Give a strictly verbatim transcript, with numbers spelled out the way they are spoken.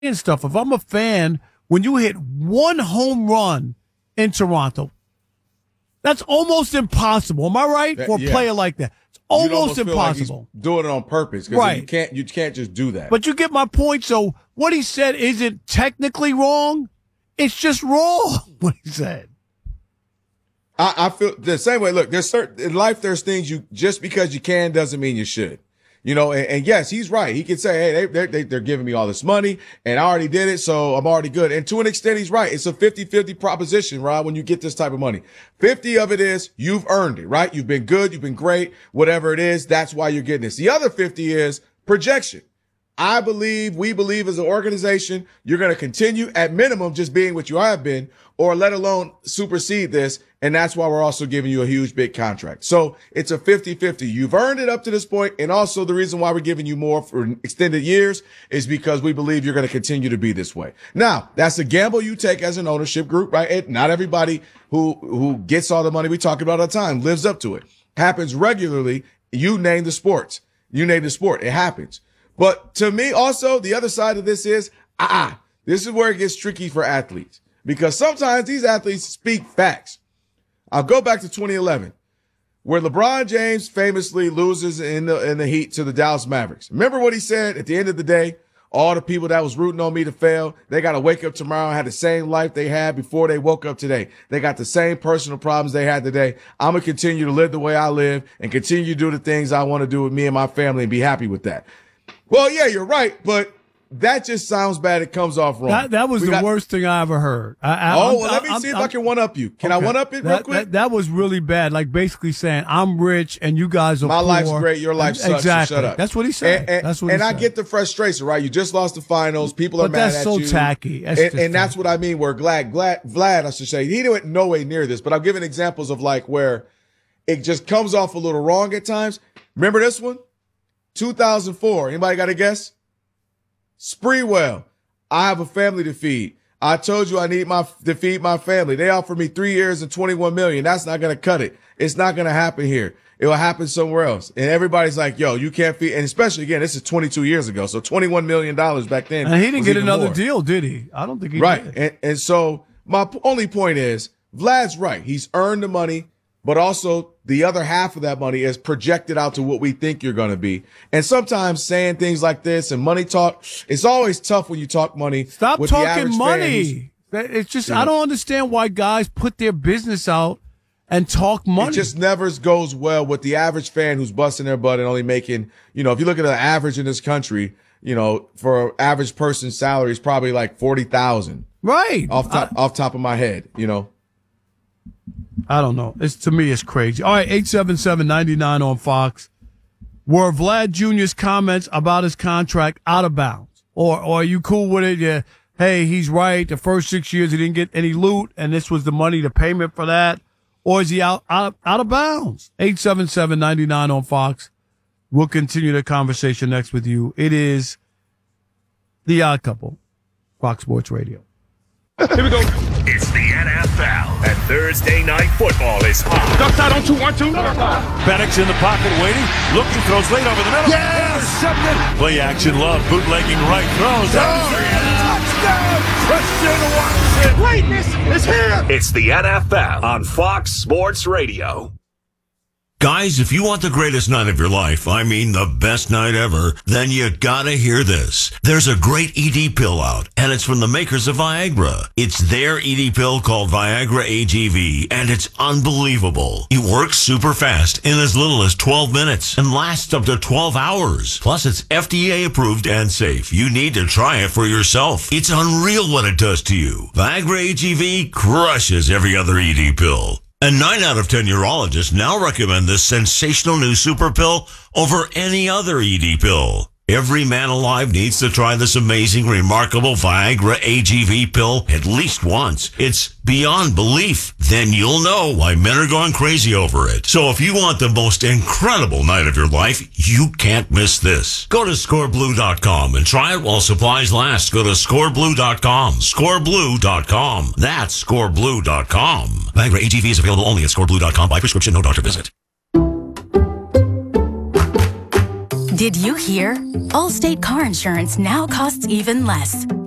and stuff. If I'm a fan, when you hit one home run in Toronto, that's almost impossible. Am I right? For a yeah. player like that. It's almost, almost impossible. Like he's doing it on purpose. Right. You can't, you can't just do that. But you get my point. So what he said isn't technically wrong. It's just wrong what he said. I, I feel the same way. Look, there's certain in life, there's things you just because you can doesn't mean you should. You know, and, and yes, he's right. He can say, hey, they, they, they're giving me all this money and I already did it, so I'm already good. And to an extent, he's right. It's a fifty-fifty proposition, right? When you get this type of money, fifty of it is you've earned it, right? You've been good. You've been great, whatever it is. That's why you're getting this. The other fifty is projection. I believe, we believe as an organization, you're going to continue at minimum just being what you have been, or let alone supersede this. And that's why we're also giving you a huge big contract. So it's a fifty-fifty. You've earned it up to this point. And also the reason why we're giving you more for extended years is because we believe you're going to continue to be this way. Now, that's a gamble you take as an ownership group, right? It, not everybody who, who gets all the money we talk about all the time lives up to it. Happens regularly. You name the sports. You name the sport. It happens. But to me, also, the other side of this is, ah, this is where it gets tricky for athletes, because sometimes these athletes speak facts. I'll go back to twenty eleven, where LeBron James famously loses in the, in the Heat to the Dallas Mavericks. Remember what he said at the end of the day? All the people that was rooting on me to fail, they got to wake up tomorrow and have the same life they had before they woke up today. They got the same personal problems they had today. I'm going to continue to live the way I live and continue to do the things I want to do with me and my family and be happy with that. Well, yeah, you're right, but that just sounds bad. It comes off wrong. That, that was we the got, worst thing I ever heard. I, I, oh, I'm, well, let me I'm, see if I'm, I can one-up you. Can okay. I one-up it real that, quick? That, that was really bad. Like basically saying, I'm rich and you guys are My poor. life's great. Your life sucks. Exactly. So shut up. That's what he said. And, and, that's what and he I said. get the frustration, right? You just lost the finals. People are but mad that's at so you. tacky. That's and and and that's what I mean. Where Glad, Glad, Vlad, I should say, he went no way near this, but I'm giving examples of like where it just comes off a little wrong at times. Remember this one? two thousand four. Anybody got a guess? Spreewell. I have a family to feed. I told you I need my to feed my family. They offered me three years and twenty-one million. That's not going to cut it. It's not going to happen here. It will happen somewhere else. And everybody's like, yo, you can't feed. And especially again, this is twenty-two years ago. So twenty-one million dollars back then. And he didn't get another more. deal, did he? I don't think he right. did. And, and so my p- only point is Vlad's right. He's earned the money, but also the other half of that money is projected out to what we think you're going to be. And sometimes saying things like this and money talk, it's always tough when you talk money. Stop with talking money. It's just, you know, I don't understand why guys put their business out and talk money. It just never goes well with the average fan who's busting their butt and only making, you know, if you look at the average in this country, you know, for an average person's salary is probably like forty thousand. Right. Off top, I, off top of my head, you know. I don't know. It's to me, it's crazy. All right, eight seven seven, nine nine on Fox. Were Vlad Junior's comments about his contract out of bounds? Or, or are you cool with it? Yeah. Hey, he's right. The first six years he didn't get any loot, and this was the money, the payment for that. Or is he out, out, out of bounds? eight seven seven, nine nine on Fox. We'll continue the conversation next with you. It is The Odd Couple, Fox Sports Radio. Here we go. It's the N F L, and Thursday Night Football is hot. Duck side on two, one, two. Penix in the pocket waiting, looking, throws late over the middle. Yes! Intercepted. Play action love, bootlegging right throws. Touchdown! Christian Watson! Greatness is here! It's the N F L on Fox Sports Radio. Guys, if you want the greatest night of your life, I mean the best night ever, then you gotta hear this. There's a great E D pill out, and it's from the makers of Viagra. It's their E D pill called Viagra A G V, and it's unbelievable. It works super fast in as little as twelve minutes and lasts up to twelve hours. Plus, it's F D A approved and safe. You need to try it for yourself. It's unreal what it does to you. Viagra A G V crushes every other E D pill. And nine out of ten urologists now recommend this sensational new super pill over any other E D pill. Every man alive needs to try this amazing, remarkable Viagra A G V pill at least once. It's beyond belief. Then you'll know why men are going crazy over it. So if you want the most incredible night of your life, you can't miss this. Go to score blue dot com and try it while supplies last. Go to score blue dot com. score blue dot com. That's score blue dot com. Viagra A G V is available only at score blue dot com by prescription, no doctor visit. Did you hear? Allstate car insurance now costs even less.